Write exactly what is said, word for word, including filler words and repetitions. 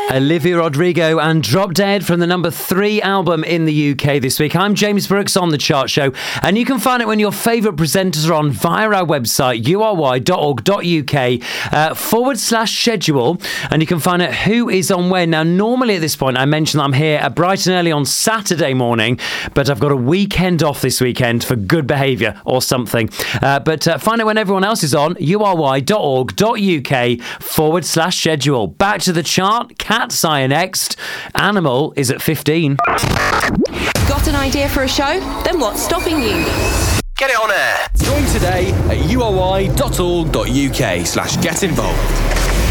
Olivia Rodrigo and Drop Dead from the number three album in the U K this week. I'm James Brooks on The Chart Show, and you can find it when your favourite presenters are on via our website, u r y dot org dot u k uh, forward slash schedule, and you can find out who is on when. Now, normally at this point, I mentioned I'm here at bright and early on Saturday morning, but I've got a weekend off this weekend for good behaviour or something. Uh, but uh, find out when everyone else is on, u r y dot org dot u k forward slash schedule. Back to the chart. Cat's Eye next. Animal is at fifteen. Got an idea for a show? Then what's stopping you? Get it on air. Join today at u r y dot org dot u k slash get involved.